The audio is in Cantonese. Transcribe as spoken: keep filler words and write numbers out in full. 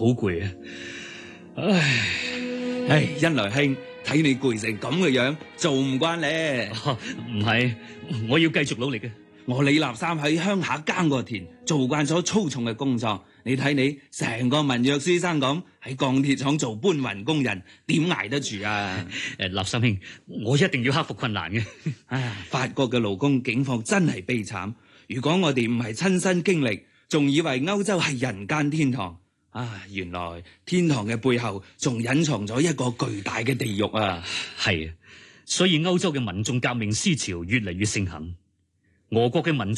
好攰啊！唉， 唉，恩來兄，睇你攰成咁嘅樣，做唔慣咧。 唔係，我要繼續努力嘅。 我李立三喺鄉下耕過田，做慣咗粗重嘅工作。你睇你成個文弱書生咁，喺鋼鐵廠做搬運工人，點捱得住啊？ 誒，立三兄，我一定要克服困難嘅。 唉，法國嘅勞工境況真係悲慘。如果我哋唔係親身經歷，仲以為歐洲係人間天堂。啊，原來天堂嘅背後仲隱藏咗一個巨大嘅地獄啊！ 係啊，所以歐洲嘅民眾革命思潮越嚟越盛行，俄國嘅民